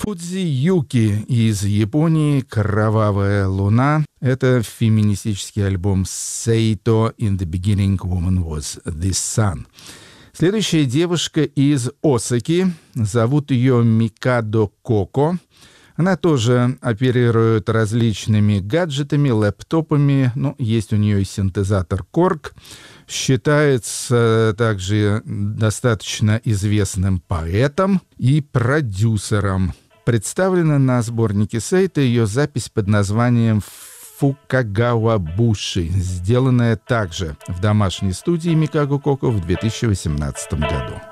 Фудзи Юки из Японии «Кровавая луна». Это феминистический альбом Сейто «In the beginning woman was the sun». Следующая девушка из Осаки. Зовут ее Микадо Коко. Она тоже оперирует различными гаджетами, лэптопами. Есть у нее и синтезатор Korg. Считается также достаточно известным поэтом и продюсером. Представлена на сборнике Сейто ее запись под названием «Фукагава Буши», сделанная также в домашней студии Микадо Коко в 2018 году.